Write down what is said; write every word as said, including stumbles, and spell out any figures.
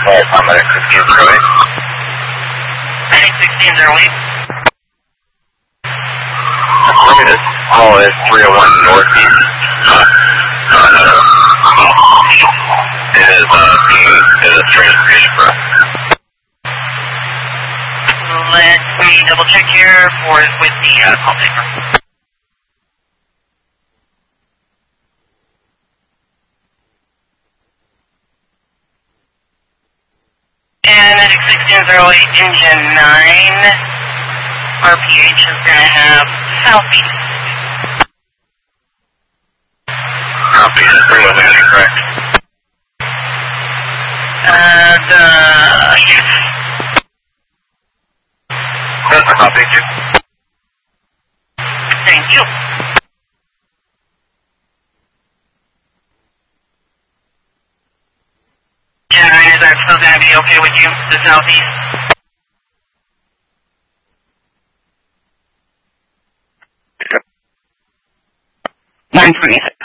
Alright, I'm at sixteen zero eight. sixteen zero eight. Affirmative. All is three oh one northeast. Uh, uh, it is, uh, being, it is a strange location for us. Let me double check here for with the uh, call taker. And Medic sixteen zero eight, engine nine, R P H is going to have southeast. Southeast, three oh one, correct? Uh, the, yes. That's my thank you. Thank you. Gen nine, is that still going to be okay with you, the southeast? nine twenty-six.